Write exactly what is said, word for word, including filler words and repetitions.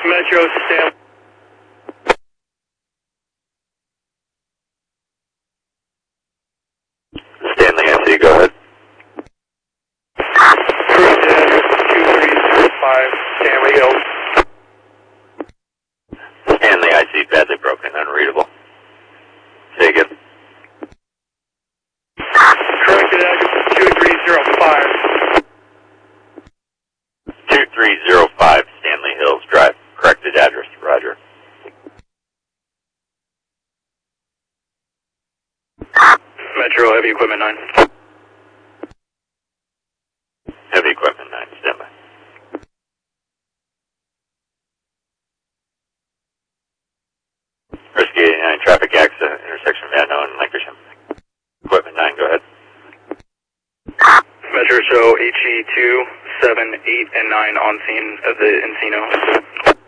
Metro, Stanley. Stanley, I see, go ahead. Cruise to address two three zero five, Stanley Hills. Stanley, I see, badly broken, unreadable. Say again. Corrected address two three zero five. two three zero five Stanley Hills Drive. Corrected address, roger. Metro, heavy equipment nine. Heavy equipment nine, standby. Rescue eighty-nine, traffic accident, intersection of Adno and Lancashire. Equipment nine, go ahead. Metro, show H E two, seven, eight, and nine on scene of the Encino.